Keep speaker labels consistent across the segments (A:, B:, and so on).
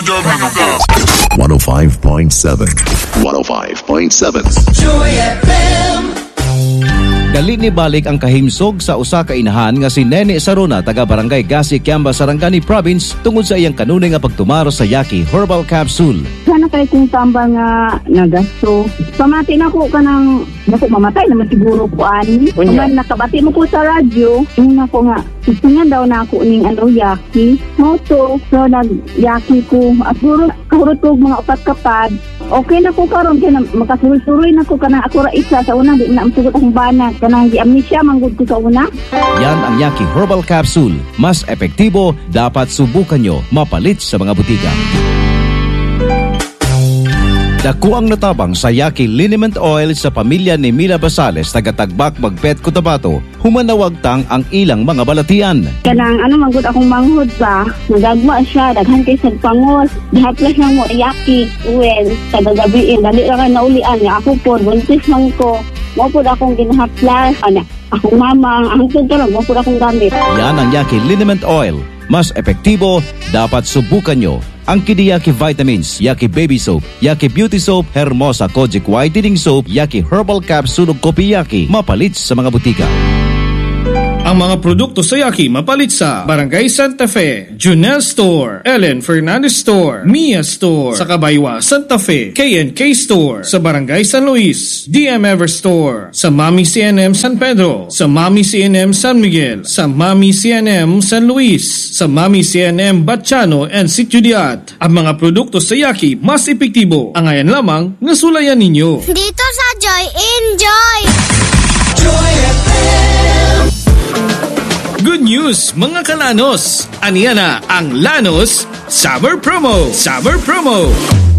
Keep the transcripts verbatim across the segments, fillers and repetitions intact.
A: one oh five point seven. one oh five point seven.
B: Joy F M.
C: Dali ni balik ang kahimsog sa usa ka inahan nga si Nene Saruna taga Barangay Gasi, Kiamba, Sarangani Province tungod sa iyang kanunay nga pagtumaro sa Yaki Herbal Capsule.
D: Sana kay kung tamba nga nagastro. Pamati na ko kanang nako mamatay naman siguro ko ani. Kung nakabati mo ko sa radyo, yung nako nga gusto niya daw na ako ning ano Yaki. Moto, so nag-Yaki ko. At siguro kahurot ko mga upat kapad. Okay na ko karon kay makasuroy-suroy na ko kanang ako ra isa sa una di na amsugot akong banat kanang gi-amnesia manggod ko sa una.
C: Yan ang Yaki Herbal Capsule. Mas epektibo, dapat subukan nyo. Mapalit sa mga butika. Dako ang natabang sa Yaki Liniment Oil sa pamilya ni Mila Basales taga-Tagbak, Magpet, Cotabato. Humanawag tang ang ilang mga balatian.
D: Kanang ano manggod akong manghod ba, nagagma siya, daghan kay sa pangos, dihaplas lang mo Yaki oil taga-gabiin, dali ra ka naulian niya ako po, buntis man ko. Mo po akong ginahaplas, ana, akong mama, ang karon mo po akong gamit.
C: Yan ang Yaki Liniment Oil. Mas epektibo, dapat subukan nyo. Ang Kidi Yaki Vitamins, Yaki Baby Soap, Yaki Beauty Soap, Hermosa Kojic Whitening Soap, Yaki Herbal Capsule ug Kopi Yaki, mapalit sa mga butika.
E: Ang mga produkto sa Yaki mapalit sa Barangay Santa Fe, Junel Store, Ellen Fernandez Store, Mia Store, sa Kabaywa, Santa Fe, K and K Store, sa Barangay San Luis, D M Ever Store, sa Mami C N M San Pedro, sa Mami C N M San Miguel, sa Mami C N M San Luis, sa Mami C N M Batchano and Sitio Diat. Ang mga produkto sa Yaki mas epektibo. Ang ayan lamang nasulayan ninyo.
F: Dito sa Joy, enjoy!
B: Joy F M.
E: Good news mga kalanos! Aniya na ang Lanos Summer Promo! Summer Promo!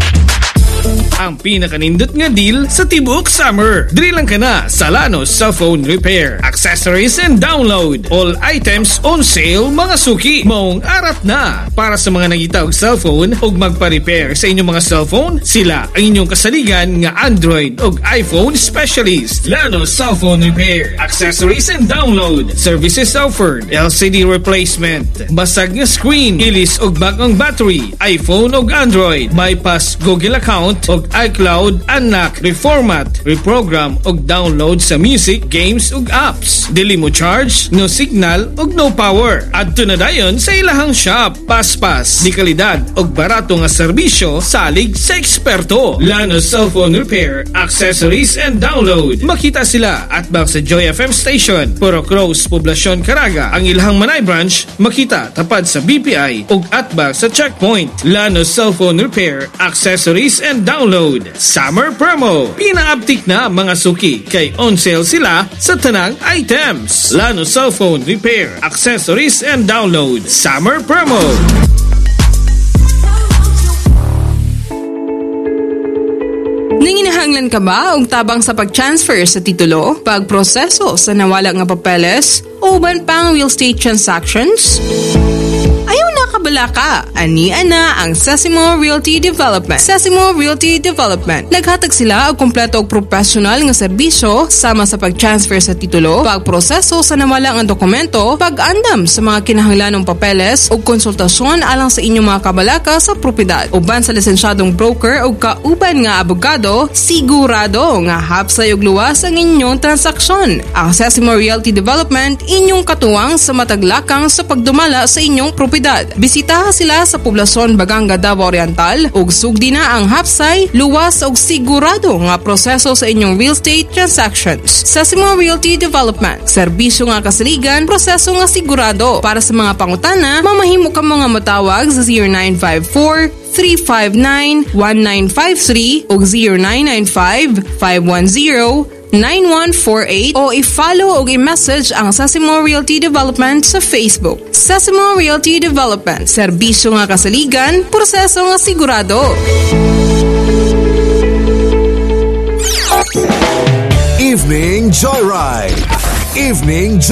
E: Ang pinakanindot nga deal sa tibuok summer. Dili lang ka na sa Lanos Cellphone Repair, Accessories and Download. All items on sale mga suki. Maong arat na para sa mga nagitawag cellphone o magpa-repair sa inyong mga cellphone. Sila ang inyong kasaligan nga Android o iPhone specialist. Lanos Cellphone Repair, Accessories and Download. Services offered: L C D replacement, basag nga screen, ilis o bagong battery, iPhone o Android, bypass Google account o iCloud, unlock, reformat, reprogram o download sa music, games ug apps. Dili mo charge, no signal ug no power. Adto na dayon sa ilahang shop. Paspas, di kalidad ug barato nga serbisyo salig sa eksperto. Lanos Cellphone Repair, Accessories and Download. Makita sila at bang sa Joy F M Station, Puro Cross, Poblacion, Caraga. Ang ilahang Manay branch makita tapad sa B P I ug atbang sa checkpoint. Lanos Cellphone Repair, Accessories and Download. Summer Promo. Pinaaptik na mga suki kay on sale sila sa tanang items. Lanos Cellphone Repair, Accessories and Download. Summer Promo.
G: Nanginahanglan ka ba og tabang sa pag-transfer sa titulo, pagproseso sa nawala nga papeles, o uban pang real estate transactions? Ayaw na kabala ka. Ania na ang Sesimo Realty Development. Sesimo Realty Development. Naghatag sila og kompleto og professional nga serbisyo sama sa pag-transfer sa titulo, pagproseso sa nawala nga dokumento, pag-andam sa mga kinahanglanong papeles ug konsultasyon alang sa inyong mga kabalaka sa propiedad. Uban sa lisensyadong broker ug kauban nga abogado, sigurado nga hapsay ug luwas ang inyong transaksyon. Ang Sesimo Realty Development inyong katuwang sa mataglakang sa pagdumala sa inyong propiedad. Bisitaha sila sa Poblacion, Baganga, Davao Oriental ug sugdi na ang hapsay, luwas ug sigurado nga proseso sa inyong real estate transactions. Sesimo Realty Development. Serbisyo nga kasaligan, proseso nga sigurado. Para sa mga pangutana, mamahimo ka mga matawag sa zero nine five four, three five nine, one nine five three ug zero nine nine five, five one zero, nine one four eight o i-follow o i-message ang Sesimo Realty Development sa Facebook. Sesimo Realty Development. Serbisyo nga kasaligan, proseso nga sigurado.
A: Evening Joyride. Evening Joyride.